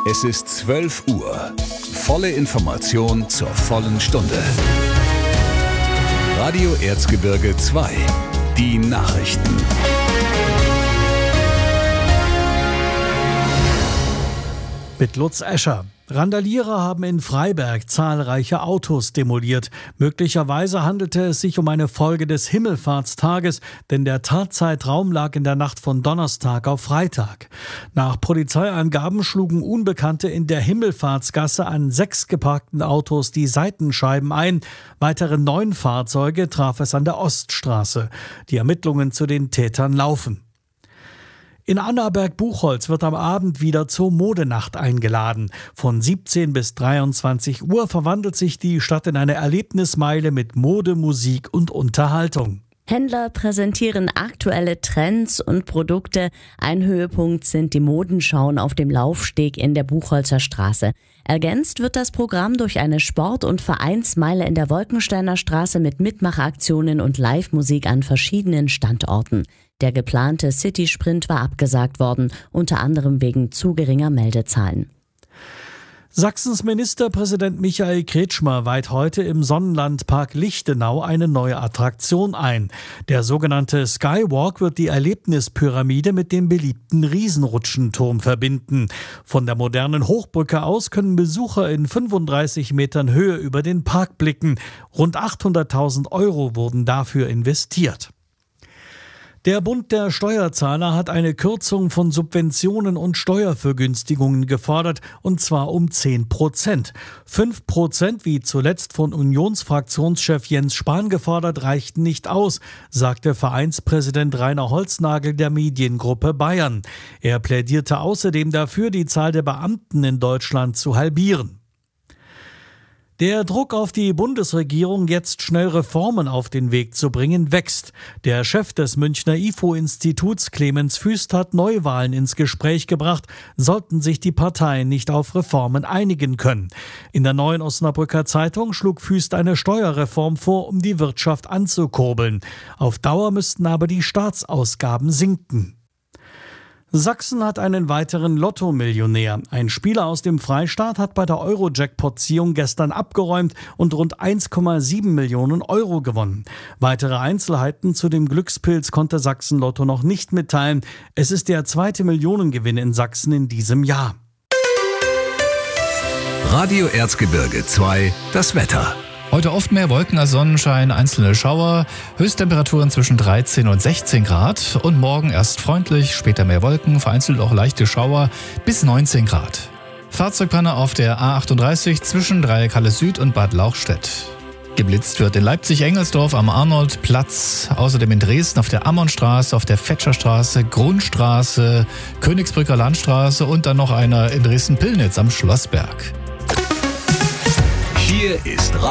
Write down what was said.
Es ist 12 Uhr. Volle Information zur vollen Stunde. Radio Erzgebirge 2. Die Nachrichten. Mit Lutz Escher. Randalierer haben in Freiberg zahlreiche Autos demoliert. Möglicherweise handelte es sich um eine Folge des Himmelfahrtstages, denn der Tatzeitraum lag in der Nacht von Donnerstag auf Freitag. Nach Polizeiangaben schlugen Unbekannte in der Himmelfahrtsgasse an 6 geparkten Autos die Seitenscheiben ein. Weitere 9 Fahrzeuge traf es an der Oststraße. Die Ermittlungen zu den Tätern laufen. In Annaberg-Buchholz wird am Abend wieder zur Modenacht eingeladen. Von 17 bis 23 Uhr verwandelt sich die Stadt in eine Erlebnismeile mit Mode, Musik und Unterhaltung. Händler präsentieren aktuelle Trends und Produkte. Ein Höhepunkt sind die Modenschauen auf dem Laufsteg in der Buchholzer Straße. Ergänzt wird das Programm durch eine Sport- und Vereinsmeile in der Wolkensteiner Straße mit Mitmachaktionen und Live-Musik an verschiedenen Standorten. Der geplante City-Sprint war abgesagt worden, unter anderem wegen zu geringer Meldezahlen. Sachsens Ministerpräsident Michael Kretschmer weiht heute im Sonnenlandpark Lichtenau eine neue Attraktion ein. Der sogenannte Skywalk wird die Erlebnispyramide mit dem beliebten Riesenrutschenturm verbinden. Von der modernen Hochbrücke aus können Besucher in 35 Metern Höhe über den Park blicken. Rund 800.000 € wurden dafür investiert. Der Bund der Steuerzahler hat eine Kürzung von Subventionen und Steuervergünstigungen gefordert, und zwar um 10%. 5%, wie zuletzt von Unionsfraktionschef Jens Spahn gefordert, reichten nicht aus, sagte Vereinspräsident Rainer Holznagel der Mediengruppe Bayern. Er plädierte außerdem dafür, die Zahl der Beamten in Deutschland zu halbieren. Der Druck auf die Bundesregierung, jetzt schnell Reformen auf den Weg zu bringen, wächst. Der Chef des Münchner IFO-Instituts, Clemens Füst, hat Neuwahlen ins Gespräch gebracht, sollten sich die Parteien nicht auf Reformen einigen können. In der Neuen Osnabrücker Zeitung schlug Füst eine Steuerreform vor, um die Wirtschaft anzukurbeln. Auf Dauer müssten aber die Staatsausgaben sinken. Sachsen hat einen weiteren Lotto-Millionär. Ein Spieler aus dem Freistaat hat bei der Euro-Jackpot-Ziehung gestern abgeräumt und rund 1,7 Millionen € gewonnen. Weitere Einzelheiten zu dem Glückspilz konnte Sachsen Lotto noch nicht mitteilen. Es ist der 2. Millionengewinn in Sachsen in diesem Jahr. Radio Erzgebirge 2, das Wetter. Heute oft mehr Wolken als Sonnenschein, einzelne Schauer, Höchsttemperaturen zwischen 13 und 16 Grad und morgen erst freundlich, später mehr Wolken, vereinzelt auch leichte Schauer bis 19 Grad. Fahrzeugpanne auf der A38 zwischen Dreieckhalle Süd und Bad Lauchstädt. Geblitzt wird in Leipzig-Engelsdorf am Arnoldplatz, außerdem in Dresden auf der Ammonstraße, auf der Fetscherstraße, Grundstraße, Königsbrücker Landstraße und dann noch einer in Dresden-Pillnitz am Schlossberg. Hier ist